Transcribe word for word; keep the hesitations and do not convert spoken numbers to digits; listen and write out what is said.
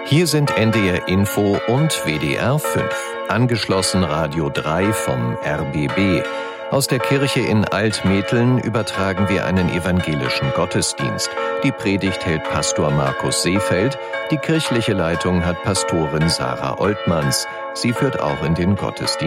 Hier sind N D R Info und W D R fünf. Angeschlossen Radio drei vom R B B. Aus der Kirche in Altmetteln übertragen wir einen evangelischen Gottesdienst. Die Predigt hält Pastor Markus Seefeld. Die kirchliche Leitung hat Pastorin Sarah Oltmanns. Sie führt auch in den Gottesdienst